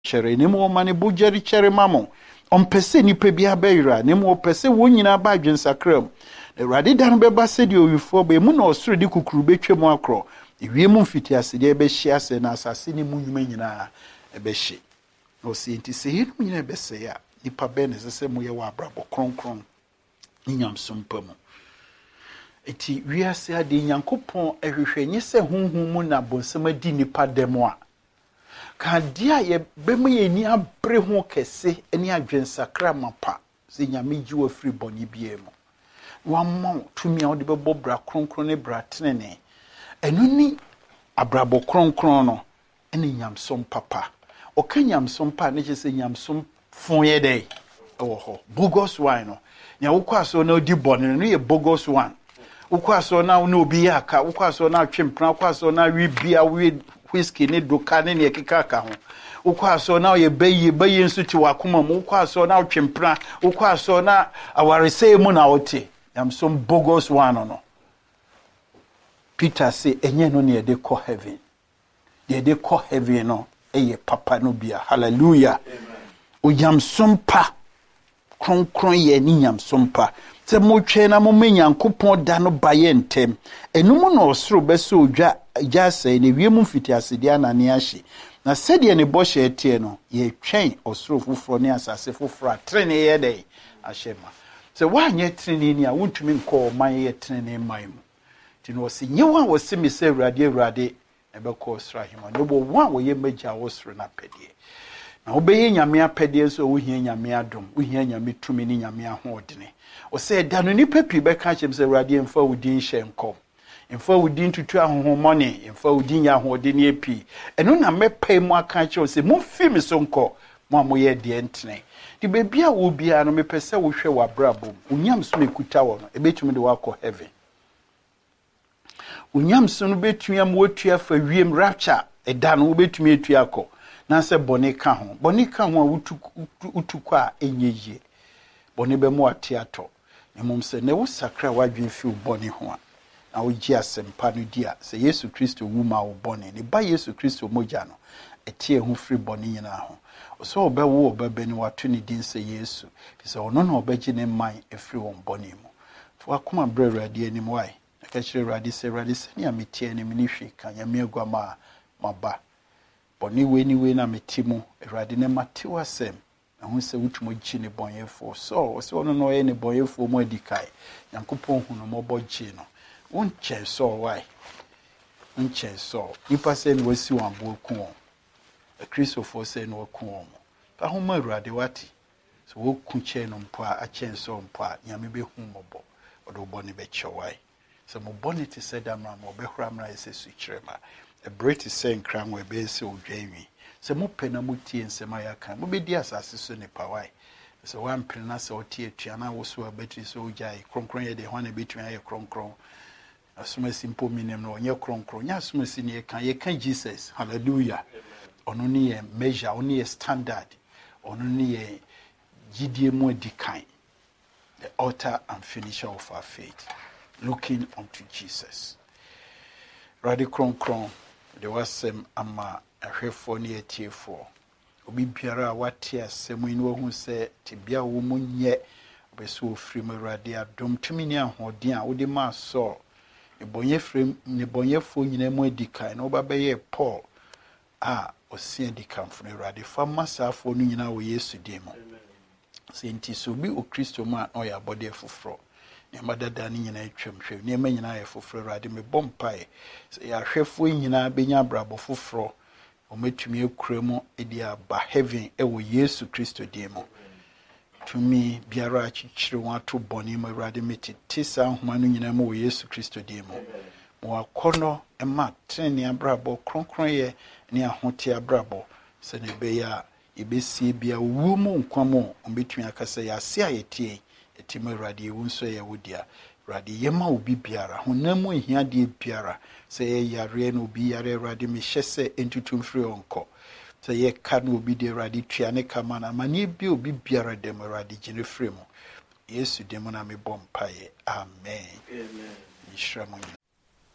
chere ne mo ma ne bojari chere mamo ompese nipa bia bayira ne mo pese wo nyina ba adwensakram Awurade dan beba se de owifo be mu na osoro de kukuru betwem akro ewie mu mfiti ase de be hye ase na asase ne mu nyuma nyina ebe hye no se nti se yinu nyina be se ya nipa be ne se mo ye wa abrabo kronkron nyamsompa mu eti wiase ade Nyankopɔn ehwehwenye se honhom mu na bonsema di nipa demo a ka dia ye be mu ye ni abre ho kese eni adwensakra mapa se nyame gi wa firi boni bia mu wamma tumi a wode bɛbɔ bra kronkron ne bra tenene enu ni abrabo kronkron no ene nyamsom papa o ka nyamsom pa ne se nyamsom fon ye dai ho bogus wine no nya wokwaso na odi bɔne no ye bogus one wokwaso na no obi yaka wokwaso na twempra wokwaso na wi bia wi whiskey ne doka ne ne kekaka ho wokwaso na ye bayi nso ti wakoma mu wokwaso na twempra wokwaso na awarese mu na wote some bogus one no. Peter say enye no ne de call heaven. De call heaven no eye papa no bia. Hallelujah. O yam sompa kronkron ye ni yam sompa. Se mo twe na mo Nyankopɔn da no baye ntem. Enum no osoro beso odwa jase ne wiemu mfiti asede anane ahye. Na sede ne bo hye tie no ye twen osoro fufuro ne asase fufuro atrene ye dai ahyema. So why training ni a wontumi nkɔ man ye training man mu tino se nyewa wo se me se awurade ebekɔ sra hima no bo wa wo ye magya wo sro na pɛdeɛ na wo bɛyɛ nyame apɛdeɛ so wo hia nyame adom wo hia nyame tumi ni nyame ahoɔdene wo se da no nipa pi bɛka kyem se awurade mfa wo din hyɛ nkɔm mfa wo din tutu ahohomɔne mfa wo din nya ahoɔdene api ɛno na mɛpɛ mu aka kyerɛ se mo fi me so nkɔ mo amoyɛ deɛ ntene di bebia wo bia no mepese wo hwe wa brabom unyam so mekuta wo no ebetumi de wakɔ heaven unyam so no betumi am wotua fa wiem rapture eda no wo betumi etua akɔ na se bone ka ho a utukɔ a enyeje bone be mu ate atɔ nemom se ne wo sakra wadwen fi wo bone ho a na wo gi asempa no di a se Yesu Kristo wu ma wo bone ne ba Yesu Kristo mogya no etie ho firi bone nyina ho so obewo obebe ni watu ni din se Yesu kisa ono na obeji ne man efiri won boni mu fo akoma bre rade anim wai aka kire rade se ni ametie ni mini hwe kan ya megua maba boni we na metimu rade ne mate wasem na hu se wutumo gi ne bonyefo so ono no ye ne bonyefo mu adikai Yankopɔn hu no mobɔgi no wonche so wai nche so nipa se ni wasi wan bo ku a Christopher say no kom pa ho ma urade wati so wo ku che no mpo a chen so mpo a nyame be hu mobo odo bo ne be chewai so mo bonnet said amra mo be hura mra ese su kirema a British saying crown we be se odwanwi so mo pena mo tie nsema ya kan mo be di asase so ne pawai so wan pena se otie tua na wo so abetri so ojai kronkron ye de ho na betri ye kronkron asuma simple minem no onye kronkron nya asuma si ne ye kan Jesus hallelujah. Ono ni ye measure, ono ni ye standard, ono ni ye gidie mu dikan. The author and finisher of our faith, looking unto Jesus. Radi kron, the wasem ama ahwefo ni etiefo. Obi biara wate asemu inu hu se tibia wo munye obeso ofiri mu radi adom tumi ni ahoden a wode ma so ne bonyefo nyina mu dikan na obabeye Paul osia di kamfune rade fama safo no nyina wo Yesu demo se nti so bi o Kristo ma o ya bode foforo ne madada ni nyina atwamhwe ne ma nyina ya foforo rade me bompae se ya hwefo nyina benya brabo foforo o metumi akuremu edi aba heaven e wo Yesu Kristo demo tumi biara achichire wato bone ma rade metete sa homa no nyina ma wo Yesu Kristo demo mo akono e ma trene abrabo kronkron ye ni ahote abrabo se ne be ya ibesi bia wu mu nkwamo ombetumi akasa ya se ayetie etima rade ewu nso ye wodia rade yema obi biara honamu ehia de biara se ye yare na obi yare rade me hyese entutum firi onko se ye ka na obi de rade tua ne kama na mane bi obi biara dem rade gine firi mu Yesu dem na me bompaye amen amen ishramu